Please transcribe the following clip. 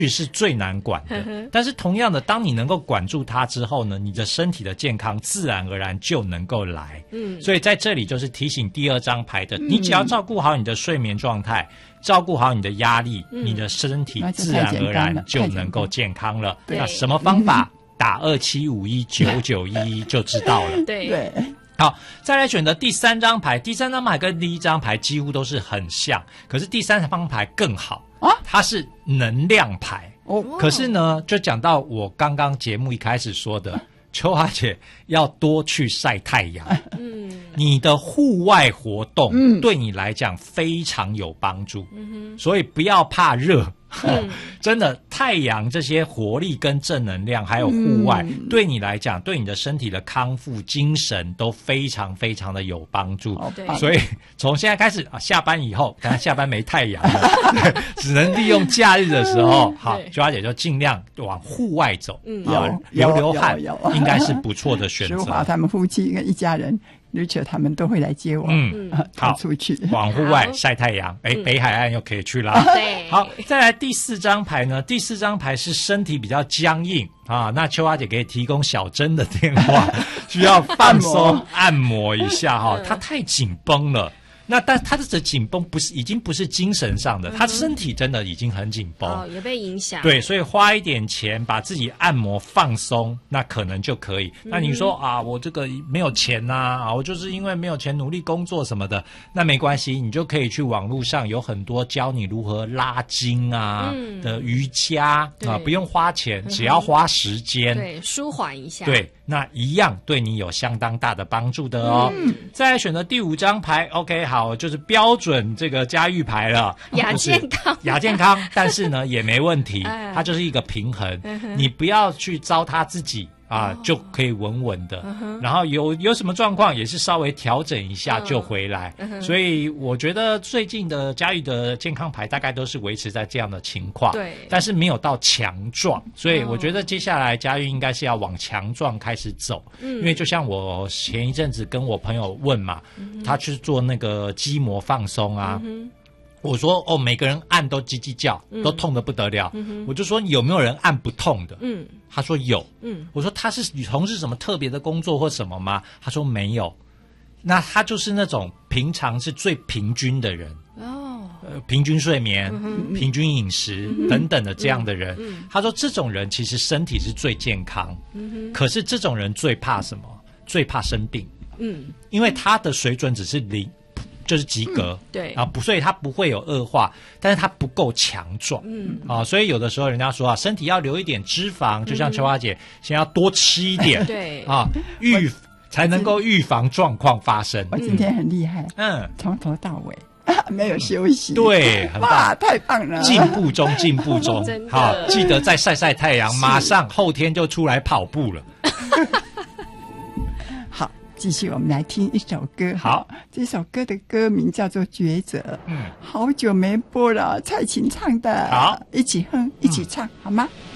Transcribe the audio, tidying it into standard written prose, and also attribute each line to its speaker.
Speaker 1: 是最难管的。但是同样的，当你能够管住它之后呢，你的身体的健康自然而然就能够来。所以在这里就是提醒第2张牌的，你只要照顾好你的睡眠状态，照顾好你的压力，你的身体自然而然就能够健康了。那什么方法？打27519911就知道了。
Speaker 2: 对。
Speaker 1: 好，再来选择第3张牌。第3张牌跟第1张牌几乎都是很像，可是第3张牌更好啊，它是能量牌。可是呢，就讲到我刚刚节目一开始说的，秋华姐要多去晒太阳。你的户外活动对你来讲非常有帮助。所以不要怕热。真的，太阳这些活力跟正能量还有户外，对你来讲，对你的身体的康复精神都非常非常的有帮助。所以从现在开始下班以后，当然下班没太阳了只能利用假日的时候，好，秋华姐就尽量往户外走，流汗应该是不错的选择。
Speaker 3: 淑华他们夫妻跟一家人Richard 他们都会来接我，好，出去
Speaker 1: 往户外晒太阳。北海岸又可以去啦。好，再来第4张牌呢。第4张牌是身体比较僵硬啊，那秋华姐可以提供小珍的电话，需要放松按摩一下哈，她太紧绷了。那但他的紧绷已经不是精神上的，他身体真的已经很紧绷，
Speaker 2: 也被影响。
Speaker 1: 对，所以花一点钱把自己按摩放松，那可能就可以。那你说我这个没有钱呐，我就是因为没有钱努力工作什么的，那没关系，你就可以去网络上有很多教你如何拉筋的瑜伽不用花钱，只要花时间，
Speaker 2: 对，舒缓一下，
Speaker 1: 对，那一样对你有相当大的帮助的哦。再来选择第5张牌 ，OK， 好，就是标准这个家喻牌了，
Speaker 2: 亚健康，
Speaker 1: 亚健康，但是呢也没问题，它就是一个平衡，你不要去糟蹋自己。就可以稳稳的，然后有什么状况也是稍微调整一下就回来，所以我觉得最近的嘉裕的健康牌大概都是维持在这样的情况，
Speaker 2: 对，
Speaker 1: 但是没有到强壮，所以我觉得接下来嘉裕应该是要往强壮开始走，因为就像我前一阵子跟我朋友问嘛，他去做那个筋膜放松啊。我说每个人按都叽叽叫，都痛得不得了。我就说有没有人按不痛的？他说有。我说他是从事什么特别的工作或什么吗？他说没有。那他就是那种平常是最平均的人。平均睡眠、平均饮食等等的这样的人。他说这种人其实身体是最健康。可是这种人最怕什么？最怕生病。因为他的水准只是0。就是及格，
Speaker 2: 对
Speaker 1: 所以它不会有恶化，但是它不够强壮，所以有的时候人家说身体要留一点脂肪，就像秋花姐先要多吃一点，
Speaker 2: 对
Speaker 1: 才能够预防状况发生。
Speaker 3: 我今天很厉害，从头到尾没有休息，
Speaker 1: 对，很棒，
Speaker 3: 太棒了，
Speaker 1: 进步中，好，记得再晒晒太阳，马上后天就出来跑步了。
Speaker 3: 继续，我们来听一首歌。
Speaker 1: 好，
Speaker 3: 这首歌的歌名叫做《抉择》。好久没播了，蔡琴唱的。
Speaker 1: 好，
Speaker 3: 一起哼，一起唱，好吗？